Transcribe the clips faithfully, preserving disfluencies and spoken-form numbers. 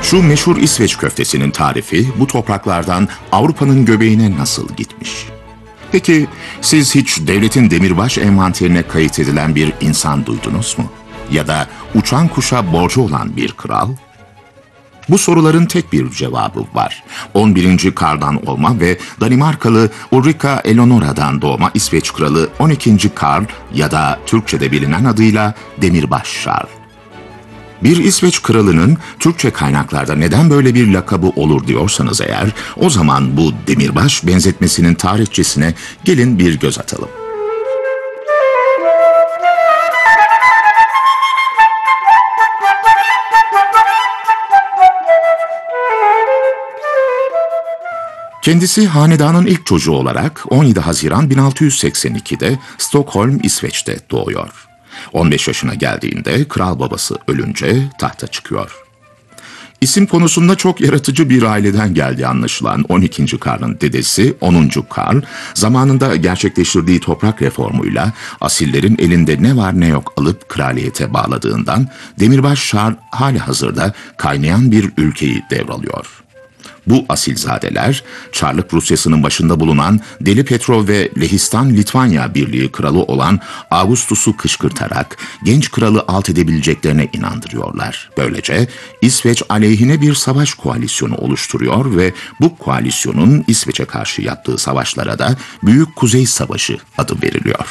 Şu meşhur İsveç köftesinin tarifi bu topraklardan Avrupa'nın göbeğine nasıl gitmiş? Peki siz hiç devletin demirbaş envanterine kayıt edilen bir insan duydunuz mu? Ya da uçan kuşa borcu olan bir kral? Bu soruların tek bir cevabı var. on birinci Karl'dan olma ve Danimarkalı Ulrika Eleonora'dan doğma İsveç kralı on ikinci Karl ya da Türkçe'de bilinen adıyla Demirbaş Charles. Bir İsveç kralının Türkçe kaynaklarda neden böyle bir lakabı olur diyorsanız eğer, o zaman bu demirbaş benzetmesinin tarihçesine gelin bir göz atalım. Kendisi hanedanın ilk çocuğu olarak on yedi Haziran bin altı yüz seksen ikide Stockholm, İsveç'te doğuyor. on beş yaşına geldiğinde kral babası ölünce tahta çıkıyor. İsim konusunda çok yaratıcı bir aileden geldiği anlaşılan on ikinci Karl'ın dedesi onuncu Karl, zamanında gerçekleştirdiği toprak reformuyla asillerin elinde ne var ne yok alıp kraliyete bağladığından Demirbaş Charles halihazırda kaynayan bir ülkeyi devralıyor. Bu asilzadeler, Çarlık Rusyası'nın başında bulunan Deli Petrov ve Lehistan-Litvanya Birliği kralı olan Augustus'u kışkırtarak genç kralı alt edebileceklerine inandırıyorlar. Böylece İsveç aleyhine bir savaş koalisyonu oluşturuyor ve bu koalisyonun İsveç'e karşı yaptığı savaşlara da Büyük Kuzey Savaşı adı veriliyor.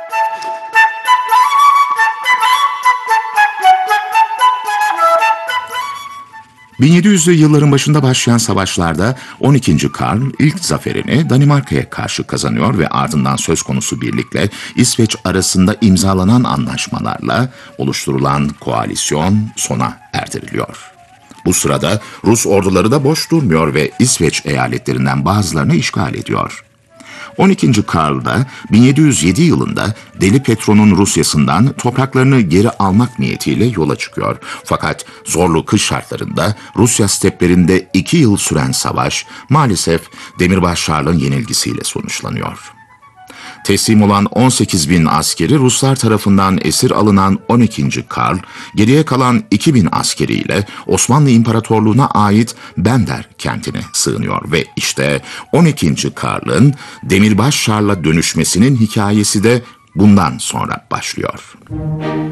bin yedi yüzlü yılların başında başlayan savaşlarda on ikinci Karl ilk zaferini Danimarka'ya karşı kazanıyor ve ardından söz konusu birlikle İsveç arasında imzalanan anlaşmalarla oluşturulan koalisyon sona erdiriliyor. Bu sırada Rus orduları da boş durmuyor ve İsveç eyaletlerinden bazılarını işgal ediyor. on ikinci Karl da bin yedi yüz yedi yılında Deli Petro'nun Rusyasından topraklarını geri almak niyetiyle yola çıkıyor. Fakat zorlu kış şartlarında Rusya steplerinde iki yıl süren savaş maalesef Demirbaş Charles'ın yenilgisiyle sonuçlanıyor. Teslim olan on sekiz bin askeri Ruslar tarafından esir alınan on ikinci Karl, geriye kalan iki bin askeriyle Osmanlı İmparatorluğu'na ait Bender kentine sığınıyor ve işte on ikinci Karl'ın Demirbaş Charles'a dönüşmesinin hikayesi de bundan sonra başlıyor.